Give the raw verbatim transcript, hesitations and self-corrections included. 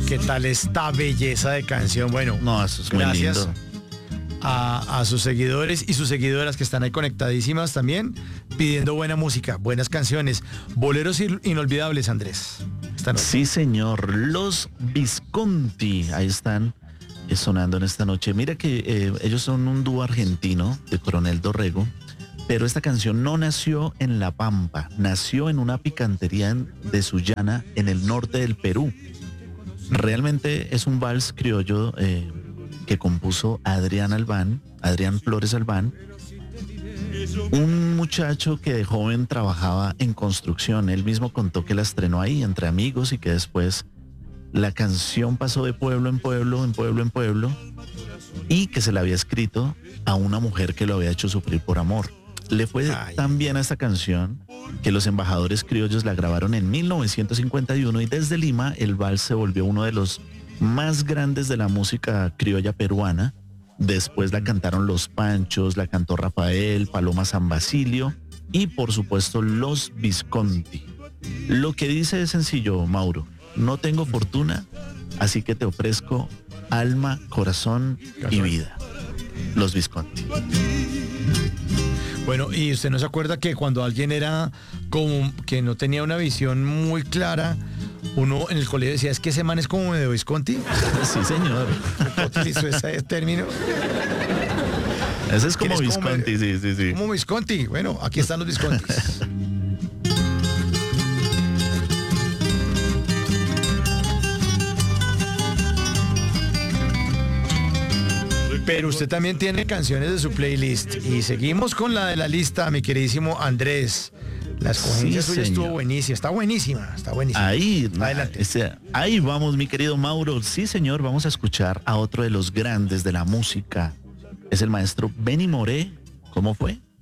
¿qué tal esta belleza de canción? Bueno, No, eso es muy gracias lindo. a, a sus seguidores y sus seguidoras que están ahí conectadísimas también, pidiendo buena música, buenas canciones, boleros in- inolvidables, Andrés. Esta noche. Sí, señor. Los Visconti, ahí están eh, sonando en esta noche. Mira que eh, ellos son un dúo argentino de Coronel Dorrego, pero esta canción no nació en La Pampa, nació en una picantería en- de Sullana, en el norte del Perú. Realmente es un vals criollo eh, que compuso Adrián Albán, Adrián Flores Albán, un muchacho que de joven trabajaba en construcción. Él mismo contó que la estrenó ahí entre amigos y que después la canción pasó de pueblo en pueblo, en pueblo en pueblo, y que se la había escrito a una mujer que lo había hecho sufrir por amor. Le fue Ay. tan bien a esta canción que los embajadores criollos la grabaron en mil novecientos cincuenta y uno y desde Lima el vals se volvió uno de los más grandes de la música criolla peruana. Después la cantaron Los Panchos, la cantó Rafael, Paloma San Basilio y por supuesto Los Visconti. Lo que dice es sencillo, Mauro. No tengo fortuna, así que te ofrezco alma, corazón y vida. Los Visconti. Bueno, y usted no se acuerda que cuando alguien era como que no tenía una visión muy clara, uno en el colegio decía, es que ese man es como de Visconti. Sí, señor. ¿Usted utilizó ese término? Ese es ¿Quién como es como Visconti, me- sí, sí, sí. Como Visconti. Bueno, aquí están los Viscontis. Pero usted también tiene canciones de su playlist. Y seguimos con la de la lista, mi queridísimo Andrés. La escogencia Sí, suya estuvo señor. buenísima. Está buenísima, está buenísima. Ahí, Adelante. ese- ahí vamos, mi querido Mauro. Sí, señor, vamos a escuchar a otro de los grandes de la música. Es el maestro Benny Moré. ¿Cómo fue?